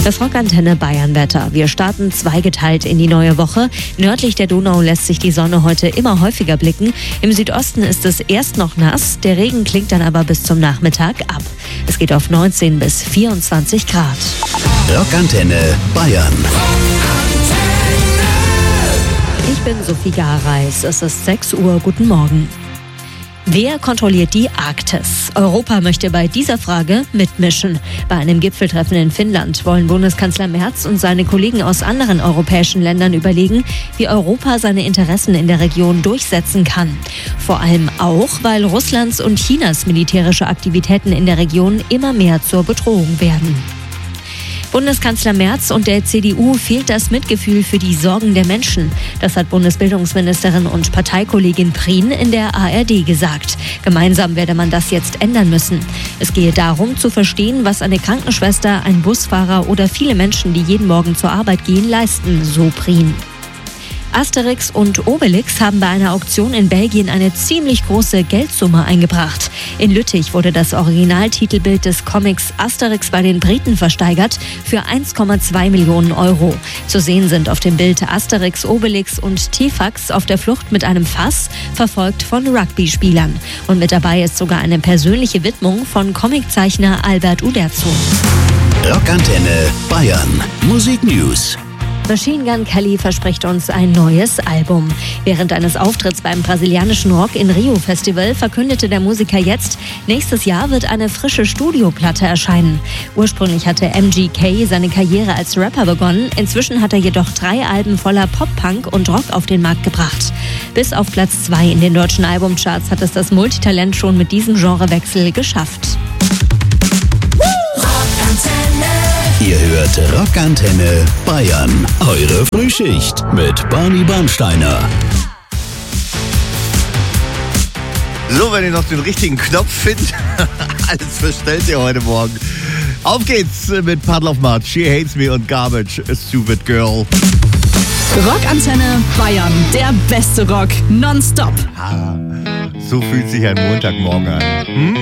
Das Rockantenne Bayern-Wetter. Wir starten zweigeteilt in die neue Woche. Nördlich der Donau lässt sich die Sonne heute immer häufiger blicken. Im Südosten ist es erst noch nass, der Regen klingt dann aber bis zum Nachmittag ab. Es geht auf 19 bis 24 Grad. Rockantenne Bayern. Ich bin Sophie Gareis. Es ist 6 Uhr. Guten Morgen. Wer kontrolliert die Arktis? Europa möchte bei dieser Frage mitmischen. Bei einem Gipfeltreffen in Finnland wollen Bundeskanzler Merz und seine Kollegen aus anderen europäischen Ländern überlegen, wie Europa seine Interessen in der Region durchsetzen kann. Vor allem auch, weil Russlands und Chinas militärische Aktivitäten in der Region immer mehr zur Bedrohung werden. Bundeskanzler Merz und der CDU fehlt das Mitgefühl für die Sorgen der Menschen. Das hat Bundesbildungsministerin und Parteikollegin Prien in der ARD gesagt. Gemeinsam werde man das jetzt ändern müssen. Es gehe darum, zu verstehen, was eine Krankenschwester, ein Busfahrer oder viele Menschen, die jeden Morgen zur Arbeit gehen, leisten, so Prien. Asterix und Obelix haben bei einer Auktion in Belgien eine ziemlich große Geldsumme eingebracht. In Lüttich wurde das Originaltitelbild des Comics Asterix bei den Briten versteigert für 1,2 Millionen Euro. Zu sehen sind auf dem Bild Asterix, Obelix und T-Fax auf der Flucht mit einem Fass, verfolgt von Rugby-Spielern. Und mit dabei ist sogar eine persönliche Widmung von Comiczeichner Albert Uderzo. Rockantenne Bayern. Musik News. Machine Gun Kelly verspricht uns ein neues Album. Während eines Auftritts beim brasilianischen Rock in Rio Festival verkündete der Musiker jetzt, nächstes Jahr wird eine frische Studioplatte erscheinen. Ursprünglich hatte MGK seine Karriere als Rapper begonnen, inzwischen hat er jedoch 3 Alben voller Pop-Punk und Rock auf den Markt gebracht. Bis auf Platz 2 in den deutschen Albumcharts hat es das Multitalent schon mit diesem Genrewechsel geschafft. Ihr hört Rockantenne Bayern. Eure Frühschicht mit Barney Bernsteiner. So, wenn ihr noch den richtigen Knopf findet, alles verstellt ihr heute Morgen. Auf geht's mit Puddle of Mud, She Hates Me und Garbage, A Stupid Girl. Rockantenne Bayern, der beste Rock nonstop. So fühlt sich ein Montagmorgen an.